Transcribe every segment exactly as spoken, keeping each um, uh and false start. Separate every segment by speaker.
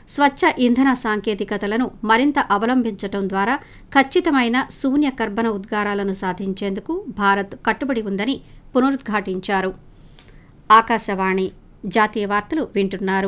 Speaker 1: స్వచ్ఛ ఇంధన సాంకేతికతలను మరింత అవలంబించడం ద్వారా ఖచ్చితమైన శూన్య కర్బన ఉద్గారాలను సాధించేందుకు భారత్ కట్టుబడి ఉందని పునరుద్ఘాటించారు. ఆకాశవాణి జాతీయ వార్తలు వింటున్నారు.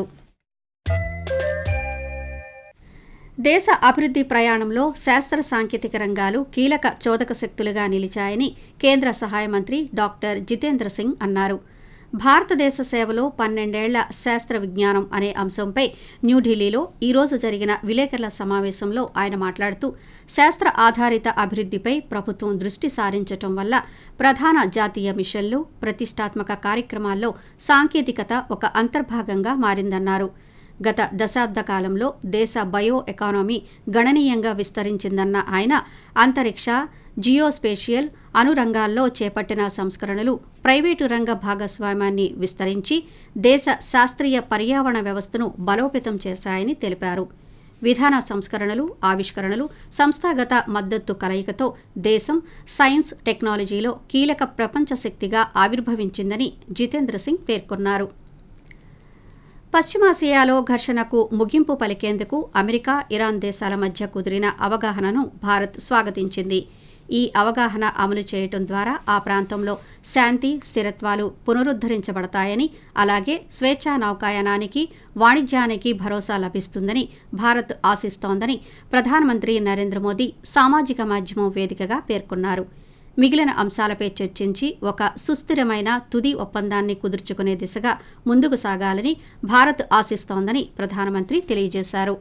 Speaker 1: దేశ అభివృద్ధి ప్రయాణంలో శాస్త్ర సాంకేతిక రంగాలు కీలక చోదక శక్తులుగా నిలిచాయని కేంద్ర సహాయ మంత్రి డాక్టర్ జితేంద్ర సింగ్ అన్నారు. భారతదేశ సేవలో పన్నెండేళ్ల శాస్త్ర విజ్ఞానం అనే అంశంపై న్యూఢిల్లీలో ఈరోజు జరిగిన విలేకరుల సమావేశంలో ఆయన మాట్లాడుతూ శాస్త్ర ఆధారిత అభివృద్ధిపై ప్రభుత్వం దృష్టి సారించటం వల్ల ప్రధాన జాతీయ మిషన్లు, ప్రతిష్టాత్మక కార్యక్రమాల్లో సాంకేతికత ఒక అంతర్భాగంగా మారిందన్నారు. గత దశాబ్ద కాలంలో దేశ బయో ఎకానమీ గణనీయంగా విస్తరించిందన్న ఆయన అంతరిక్ష, జియోస్పేషియల్, అణు రంగాల్లో చేపట్టిన సంస్కరణలు ప్రైవేటు రంగ భాగస్వామ్యాన్ని విస్తరించి దేశ శాస్త్రీయ పర్యావరణ వ్యవస్థను బలోపేతం చేశాయని తెలిపారు. విధాన సంస్కరణలు, ఆవిష్కరణలు, సంస్థాగత మద్దతు కలయికతో దేశం సైన్స్, టెక్నాలజీలో కీలక ప్రపంచ శక్తిగా ఆవిర్భవించిందని జితేంద్ర సింగ్ పేర్కొన్నారు. పశ్చిమాసియాలో ఘర్షణకు ముగింపు పలికేందుకు అమెరికా, ఇరాన్ దేశాల మధ్య కుదిరిన అవగాహనను భారత్ స్వాగతించింది. ఈ అవగాహన అమలు చేయటం ద్వారా ఆ ప్రాంతంలో శాంతి, స్థిరత్వాలు పునరుద్ధరించబడతాయని, అలాగే స్వేచ్ఛా నౌకాయానానికి, వాణిజ్యానికి భరోసా లభిస్తుందని భారత్ ఆశిస్తోందని ప్రధానమంత్రి నరేంద్ర మోదీ సామాజిక మాధ్యమం వేదికగా పేర్కొన్నారు. మిగిలిన అంశాలపై చర్చించి ఒక సుస్థిరమైన తుది ఒప్పందాన్ని కుదుర్చుకునే దిశగా ముందుకు సాగాలని భారత్ ఆశిస్తోందని ప్రధానమంత్రి తెలియజేశారు.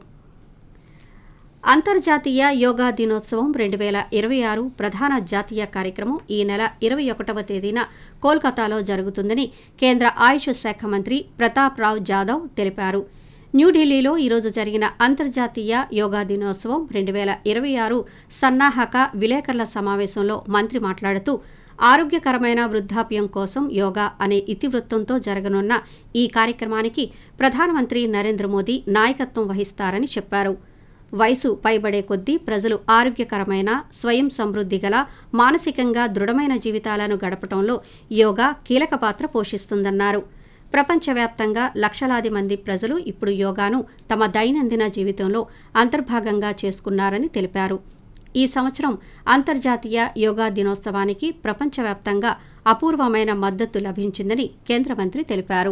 Speaker 1: అంతర్జాతీయ యోగా దినోత్సవం రెండు వేల ఇరవై ఆరు ప్రధాన జాతీయ కార్యక్రమం ఈ నెల ఇరవై ఒకటవ తేదీన కోల్కతాలో జరుగుతుందని కేంద్ర ఆయుష్ శాఖ మంత్రి ప్రతాప్ రావ్ జాదవ్ తెలిపారు. న్యూఢిల్లీలో ఈరోజు జరిగిన అంతర్జాతీయ యోగా దినోత్సవం రెండు వేల ఇరవై ఆరు సన్నాహక విలేకరుల సమావేశంలో మంత్రి మాట్లాడుతూ ఆరోగ్యకరమైన వృద్ధాప్యం కోసం యోగా అనే ఇతివృత్తంతో జరగనున్న ఈ కార్యక్రమానికి ప్రధానమంత్రి నరేంద్ర మోదీ నాయకత్వం వహిస్తారని చెప్పారు. వయసు పైబడే కొద్దీ ప్రజలు ఆరోగ్యకరమైన, స్వయం సమృద్ధి గల, మానసికంగా దృఢమైన జీవితాలను గడపడంలో యోగా కీలక పాత్ర పోషిస్తుందన్నారు. ప్రపంచవ్యాప్తంగా లక్షలాది మంది ప్రజలు ఇప్పుడు యోగాను తమ దైనందిన జీవితంలో అంతర్భాగంగా చేసుకున్నారని తెలిపారు. ఈ సంవత్సరం అంతర్జాతీయ యోగా దినోత్సవానికి ప్రపంచవ్యాప్తంగా అపూర్వమైన మద్దతు లభించిందని కేంద్ర మంత్రి తెలిపారు.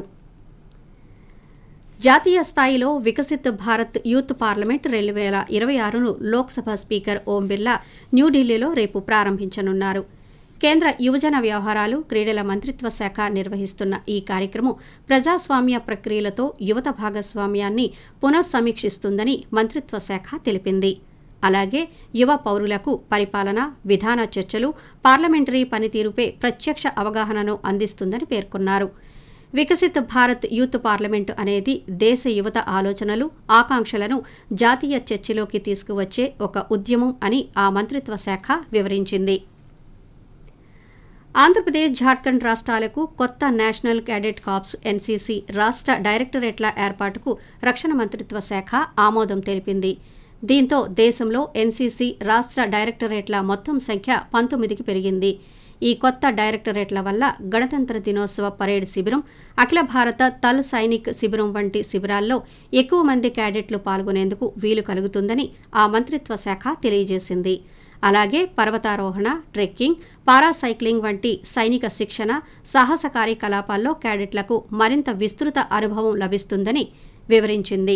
Speaker 1: జాతీయ స్థాయిలో వికసిత్ భారత్ యూత్ పార్లమెంట్ రెండు వేల ఇరవై ఆరును లోక్సభ స్పీకర్ ఓం బిర్లా న్యూఢిల్లీలో రేపు ప్రారంభించనున్నారు. కేంద్ర యువజన వ్యవహారాలు, క్రీడల మంత్రిత్వ శాఖ నిర్వహిస్తున్న ఈ కార్యక్రమం ప్రజాస్వామ్య ప్రక్రియలతో యువత భాగస్వామ్యాన్ని పునఃసమీక్షిస్తుందని మంత్రిత్వ శాఖ తెలిపింది. అలాగే యువ పౌరులకు పరిపాలన, విధాన చర్చలు, పార్లమెంటరీ పనితీరుపై ప్రత్యక్ష అవగాహనను అందిస్తుందని పేర్కొన్నారు. వికసిత్ భారత్ యూత్ పార్లమెంటు అనేది దేశ యువత ఆలోచనలు, ఆకాంక్షలను జాతీయ చర్చలోకి తీసుకువచ్చే ఒక ఉద్యమం అని ఆ మంత్రిత్వ శాఖ వివరించింది. ఆంధ్రప్రదేశ్, ఝార్ఖండ్ రాష్ట్రాలకు కొత్త నేషనల్ క్యాడెట్ కార్ప్స్ ఎన్సీసీ రాష్ట్ర డైరెక్టరేట్ల ఏర్పాటుకు రక్షణ మంత్రిత్వ శాఖ ఆమోదం తెలిపింది. దీంతో దేశంలో ఎన్సీసీ రాష్ట్ర డైరెక్టరేట్ల మొత్తం సంఖ్య పంతొమ్మిదికి పెరిగింది. ఈ కొత్త డైరెక్టరేట్ల వల్ల గణతంత్ర దినోత్సవ పరేడ్ శిబిరం, అఖిల భారత తల్ సైనిక్ శిబిరం వంటి శిబిరాల్లో ఎక్కువ మంది క్యాడెట్లు పాల్గొనేందుకు వీలు కలుగుతుందని ఆ మంత్రిత్వ శాఖ తెలియజేసింది. అలాగే పర్వతారోహణ, ట్రెక్కింగ్, పారాసైక్లింగ్ వంటి సైనిక శిక్షణ, సాహస కార్యకలాపాల్లో క్యాడెట్లకు మరింత విస్తృత అనుభవం లభిస్తుందని వివరించింది.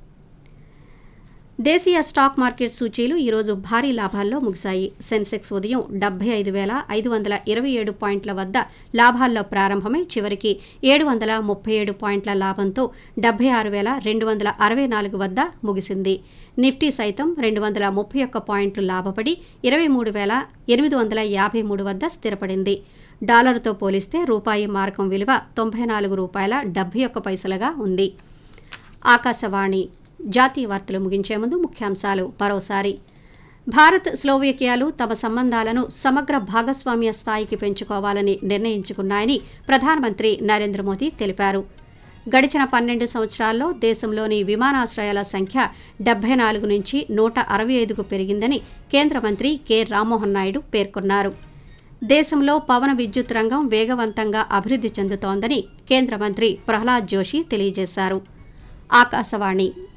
Speaker 1: దేశీయ స్టాక్ మార్కెట్ సూచీలు ఈరోజు భారీ లాభాల్లో ముగిశాయి. సెన్సెక్స్ ఉదయం డెబ్బై ఐదు వేల ఐదు వందల ఇరవై ఏడు పాయింట్ల వద్ద లాభాల్లో ప్రారంభమై చివరికి ఏడు వందల ముప్పై ఏడు పాయింట్ల లాభంతో డెబ్బై ఆరు వేల రెండు వందల అరవై నాలుగు వద్ద ముగిసింది. నిఫ్టీ సైతం రెండు వందల ముప్పై ఒక్క పాయింట్లు లాభపడి ఇరవై మూడు వేల ఎనిమిది వందల యాభై మూడు వద్ద స్థిరపడింది. డాలర్తో పోలిస్తే రూపాయి మారకం విలువ తొంభై నాలుగు రూపాయల డెబ్బై ఒక్క పైసలుగా ఉంది. ఆకాశవాణి జాతీయ వార్తలు ముగించే ముందు ముఖ్యాంశాలు మరోసారి. భారత్, స్లోవేకియాలు తమ సంబంధాలను సమగ్ర భాగస్వామ్య స్థాయికి పెంచుకోవాలని నిర్ణయించుకున్నాయని ప్రధానమంత్రి నరేంద్ర మోదీ తెలిపారు. గడిచిన పన్నెండు సంవత్సరాల్లో దేశంలోని విమానాశ్రయాల సంఖ్య డెబ్బై నాలుగు నుంచి నూట అరవై ఐదుకు పెరిగిందని కేంద్ర మంత్రి కె రామ్మోహన్ నాయుడు పేర్కొన్నారు. దేశంలో పవన విద్యుత్ రంగం వేగవంతంగా అభివృద్ధి చెందుతోందని కేంద్ర మంత్రి ప్రహ్లాద్ జోషి తెలియజేశారు. ఆకాశవాణి